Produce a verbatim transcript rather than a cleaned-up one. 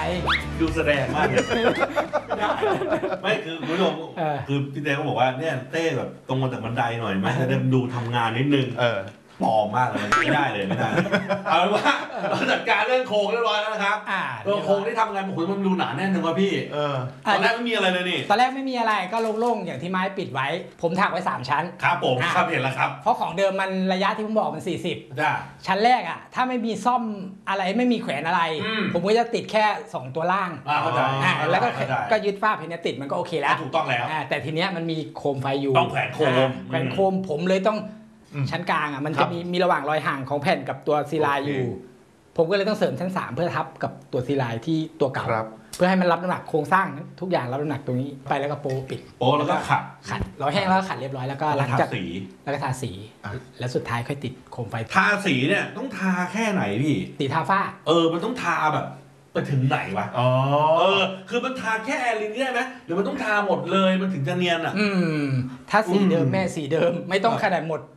ดูแสดงมากเลยไม่คือคุณผู้ชมคือพี่เต้ก็บอกว่าเนี่ยเต้แบบตรงมาจากบันไดหน่อยไหมจะได้ดูทำงานนิดนึงเออปลอมมากเลยไม่ได้เลยไม่ได้เอาเป็นว่าเราจัดการเรื่องโครงเรียบร้อยแล้วนะครับเออโครงที่ทำงานโอ้โหมันดูหนาแน่นจังวะพี่เออตอนแรกไม่มีอะไรเลยนี่ตอนแรกไม่มีอะไรก็โล่งๆอย่างที่ไม้ปิดไว้ผมถักไว้สามชั้นครับผมครับเห็นแล้วครับเพราะของเดิมมันระยะที่ผมบอกมันสี่สิบจ้าชั้นแรกอ่ะถ้าไม่มีซ่อมอะไรไม่มีแขวนอะไรผมก็จะติดแค่สองตัวล่างเข้าใจแล้วก็ก็ยึดฝ้าเพนติดมันก็โอเคแล้วถูกต้องแล้วแต่ทีเนี้ยมันมีโคมไฟอยู่ต้องแขวนโคมแขวนโคมผมเลยต้องชั้นกลางอ่ะมันจะมีมีระหว่างรอยห่างของแผ่นกับตัวซีไลน์อยู่ผมก็เลยต้องเสริมชั้นสามเพื่อทับกับตัวซีไลน์ที่ตัวเก่าเพื่อให้มันรับน้ำหนักโครงสร้างทุกอย่างรับน้ำหนักตรงนี้ไปแล้วก็โปปิดโปแล้วก็ขัดขัดเราแห้งแล้วก็ขัดเรียบร้อยแล้วก็หลังจากสีแล้วก็ทาสีแล้วสุดท้ายค่อยติดโคมไฟทาสีเนี่ยต้องทาแค่ไหนพี่สีทาฝ้าเออมันต้องทาแบบไปถึงไหนวะอ๋อเออคือมันทาแค่แอร์ลินได้ไหมหรือมันต้องทาหมดเลยมันถึงจะเนียนอ่ะอืมถ้าสีเดิมแม่สีเดิมไม่ต้องขนาดหมด